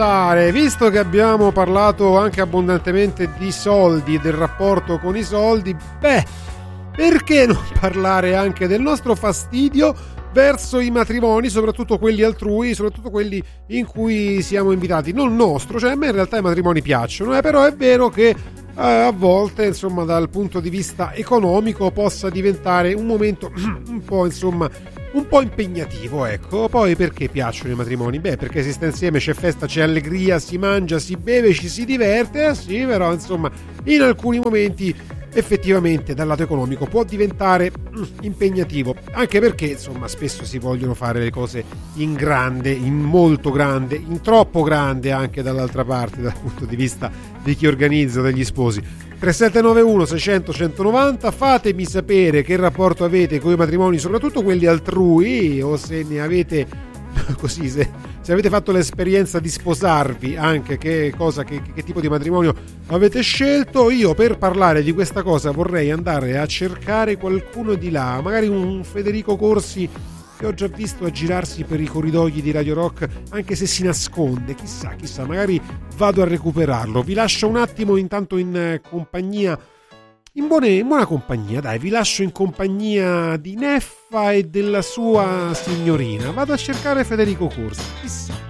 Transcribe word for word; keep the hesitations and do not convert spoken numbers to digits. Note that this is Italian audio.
Visto che abbiamo parlato anche abbondantemente di soldi, del rapporto con i soldi, beh, perché non parlare anche del nostro fastidio verso i matrimoni, soprattutto quelli altrui, soprattutto quelli in cui siamo invitati, non nostro, cioè a me in realtà i matrimoni piacciono, eh, però è vero che eh, a volte, insomma, dal punto di vista economico possa diventare un momento un po', insomma, un po' impegnativo, ecco. Poi perché piacciono i matrimoni? Beh, perché si sta insieme, c'è festa, c'è allegria, si mangia, si beve, ci si diverte, eh sì, però insomma in alcuni momenti effettivamente dal lato economico può diventare mm, impegnativo, anche perché insomma spesso si vogliono fare le cose in grande, in molto grande, in troppo grande anche dall'altra parte, dal punto di vista di chi organizza, degli sposi. Tre sette nove uno sei zero zero uno uno nove zero, fatemi sapere che rapporto avete con i matrimoni, soprattutto quelli altrui, o se ne avete così, se, se avete fatto l'esperienza di sposarvi, anche che cosa, che, che tipo di matrimonio avete scelto. Io per parlare di questa cosa vorrei andare a cercare qualcuno di là, magari un Federico Corsi che ho già visto aggirarsi per i corridoi di Radio Rock, anche se si nasconde, chissà, chissà, magari vado a recuperarlo. Vi lascio un attimo intanto in compagnia, in, buone, in buona compagnia, dai, vi lascio in compagnia di Neffa e della sua signorina. Vado a cercare Federico Corsi, chissà.